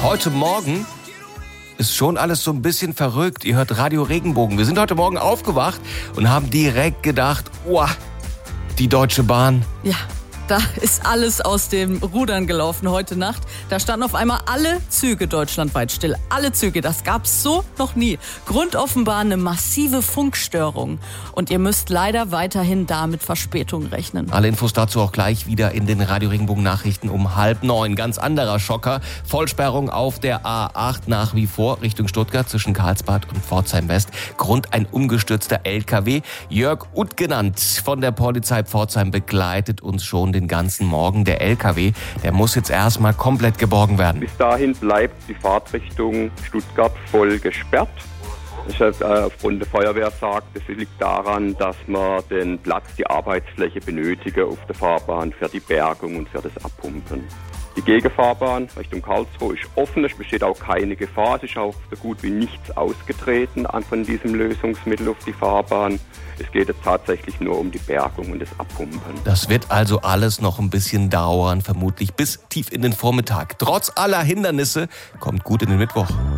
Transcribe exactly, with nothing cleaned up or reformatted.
Heute Morgen ist schon alles so ein bisschen verrückt. Ihr hört Radio Regenbogen. Wir sind heute Morgen aufgewacht und haben direkt gedacht, oh, die Deutsche Bahn. Ja, da ist alles aus den Rudern gelaufen heute Nacht. Da standen auf einmal alle Züge deutschlandweit still. Alle Züge, das gab's so noch nie. Grund offenbar eine massive Funkstörung. Und ihr müsst leider weiterhin da mit Verspätung rechnen. Alle Infos dazu auch gleich wieder in den Radio Regenbogen Nachrichten um halb neun. Ganz anderer Schocker. Vollsperrung auf der A acht nach wie vor Richtung Stuttgart zwischen Karlsbad und Pforzheim West. Grund ein umgestürzter L K W. Jörg Uth genannt von der Polizei Pforzheim begleitet uns schon den ganzen Morgen. Der L K W, der muss jetzt erstmal komplett geborgen werden. Bis dahin bleibt die Fahrtrichtung Stuttgart voll gesperrt. Ich habe aufgrund der Feuerwehr sagt, es liegt daran, dass man den Platz, die Arbeitsfläche benötige auf der Fahrbahn für die Bergung und für das Abpumpen. Die Gegenfahrbahn Richtung Karlsruhe ist offen, es besteht auch keine Gefahr, es ist auch so gut wie nichts ausgetreten von diesem Lösungsmittel auf die Fahrbahn. Es geht jetzt tatsächlich nur um die Bergung und das Abpumpen. Das wird also alles noch ein bisschen dauern, vermutlich bis tief in den Vormittag. Trotz aller Hindernisse kommt gut in den Mittwoch.